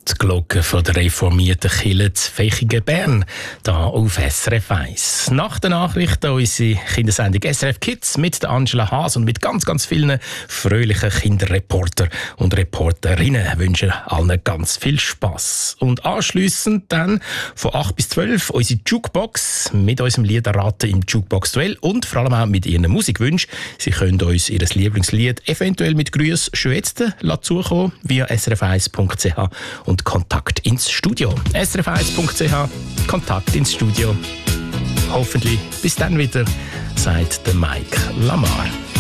Die Glocke von der reformierten Kirche zu Vechigen, Bern, hier auf SRF 1. Nach der Nachricht unsere Kindersendung SRF Kids mit Angela Haas und mit ganz, ganz vielen fröhlichen Kinderreporter und Reporterinnen wünschen allen ganz viel Spass. Und anschliessend dann von 8 bis 12 unsere Jukebox mit unserem Liederraten im Jukebox-Duell und vor allem auch mit ihren Musikwünschen. Sie können uns ihr Lieblingslied eventuell mit Grüß schon jetzt zukommen via srf1.ch und Kontakt ins Studio. srf1.ch, Kontakt ins Studio. Hoffentlich bis dann wieder, sagt der Mike Lamar.